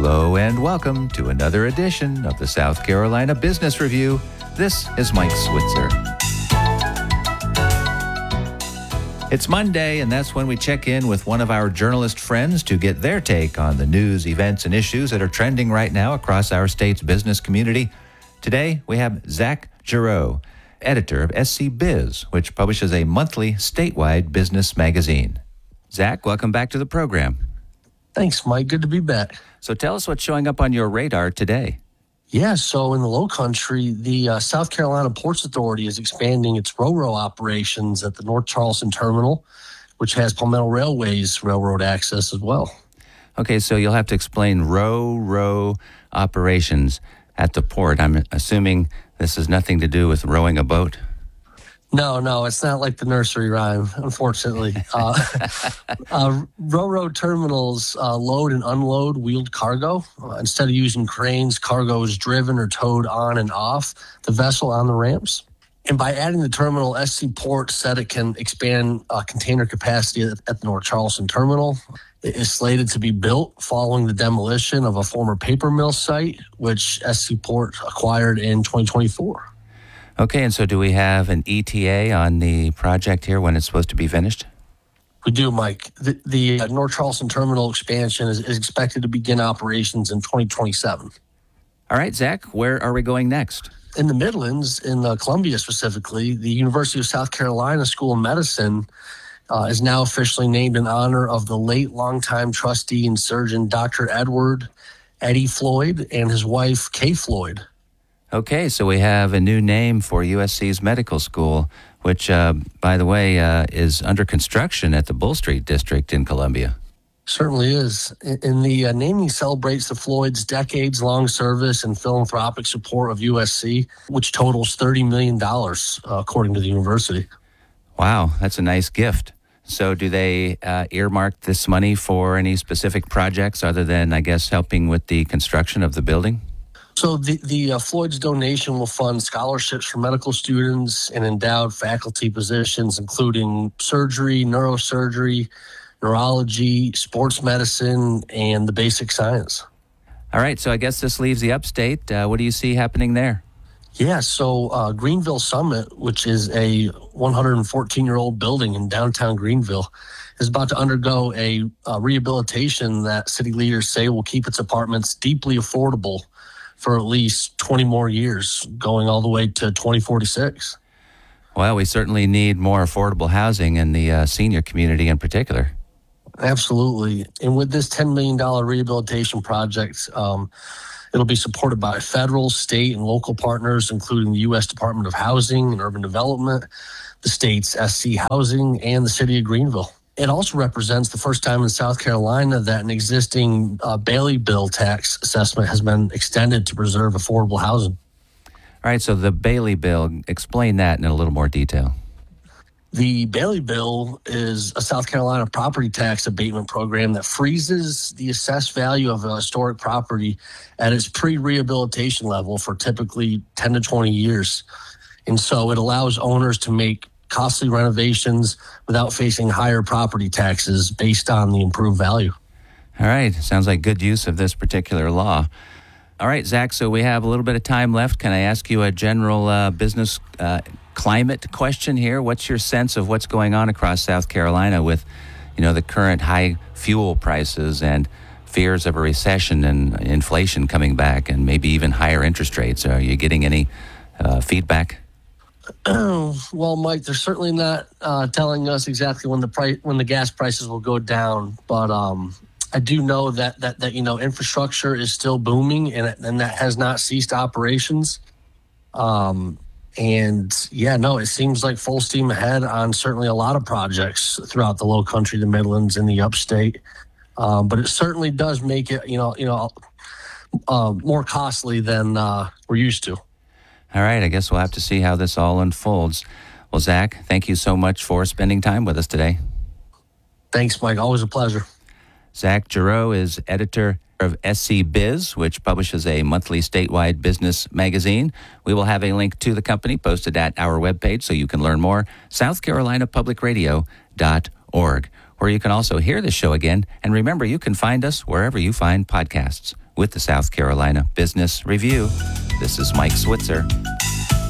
Hello and welcome to another edition of the South Carolina Business Review. This is Mike Switzer. It's Monday, and that's when we check in with one of our journalist friends to get their take on the news, events, and issues that are trending right now across our state's business community. Today, we have Zach Giroux, editor of SC Biz, which publishes a monthly statewide business magazine. Zach, welcome back to the program. Thanks, Mike. Good to be back. So tell us what's showing up on your radar today. Yeah, so in the Lowcountry, the South Carolina Ports Authority is expanding its RoRo operations at the North Charleston Terminal, which has Palmetto Railway's railroad access as well. Okay, so you'll have to explain RoRo operations at the port. I'm assuming this has nothing to do with rowing a boat? No, it's not like the nursery rhyme, unfortunately. RoRo terminals load and unload wheeled cargo. Instead of using cranes, cargo is driven or towed on and off the vessel on the ramps. And by adding the terminal, SC Port said it can expand container capacity at the North Charleston Terminal. It is slated to be built following the demolition of a former paper mill site, which SC Port acquired in 2024. Okay, and so do we have an ETA on the project here when it's supposed to be finished? We do, Mike. The North Charleston Terminal expansion is expected to begin operations in 2027. All right, Zach, where are we going next? In the Midlands, in Columbia specifically, the University of South Carolina School of Medicine is now officially named in honor of the late longtime trustee and surgeon Dr. Edward Eddie Floyd and his wife, Kay Floyd. Okay, so we have a new name for USC's medical school, which, by the way, is under construction at the Bull Street District in Columbia. Certainly is. And the naming celebrates the Floyd's decades-long service and philanthropic support of USC, which totals $30 million, according to the university. Wow, that's a nice gift. So do they earmark this money for any specific projects other than, I guess, helping with the construction of the building? So the Floyd's donation will fund scholarships for medical students and endowed faculty positions, including surgery, neurosurgery, neurology, sports medicine, and the basic science. All right, so I guess this leaves the upstate. What do you see happening there? Yeah, so Greenville Summit, which is a 114-year-old building in downtown Greenville, is about to undergo a rehabilitation that city leaders say will keep its apartments deeply affordable for at least 20 more years, going all the way to 2046. Well, we certainly need more affordable housing in the senior community in particular. Absolutely. And with this $10 million rehabilitation project, it'll be supported by federal, state, and local partners, including the U.S. Department of Housing and Urban Development, the state's SC Housing, and the city of Greenville. It also represents the first time in South Carolina that an existing Bailey Bill tax assessment has been extended to preserve affordable housing. All right, so the Bailey Bill, explain that in a little more detail. The Bailey Bill is a South Carolina property tax abatement program that freezes the assessed value of a historic property at its pre-rehabilitation level for typically 10 to 20 years. And so it allows owners to make costly renovations without facing higher property taxes based on the improved value. All right. Sounds like good use of this particular law. All right, Zach, so we have a little bit of time left. Can I ask you a general business climate question here? What's your sense of what's going on across South Carolina with, the current high fuel prices and fears of a recession and inflation coming back and maybe even higher interest rates? Are you getting any feedback? Well, Mike, they're certainly not telling us exactly when the gas prices will go down, but I do know that infrastructure is still booming and that has not ceased operations. It seems like full steam ahead on certainly a lot of projects throughout the Lowcountry, the Midlands, and the Upstate. But it certainly does make it more costly than we're used to. All right, I guess we'll have to see how this all unfolds. Well, Zach, thank you so much for spending time with us today. Thanks, Mike. Always a pleasure. Zach Giroux is editor of SC Biz, which publishes a monthly statewide business magazine. We will have a link to the company posted at our webpage so you can learn more, southcarolinapublicradio.org. where you can also hear the show again. And remember, you can find us wherever you find podcasts. With the South Carolina Business Review, this is Mike Switzer.